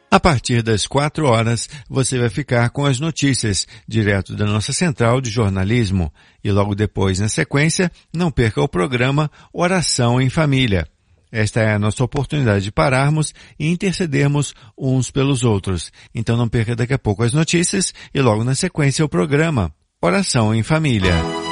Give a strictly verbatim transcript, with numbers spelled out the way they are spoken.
A partir das quatro horas, você vai ficar com as notícias, direto da nossa central de jornalismo. E logo depois, na sequência, não perca o programa Oração em Família. Esta é a nossa oportunidade de pararmos e intercedermos uns pelos outros. Então não perca daqui a pouco as notícias e logo na sequência o programa Oração em Família.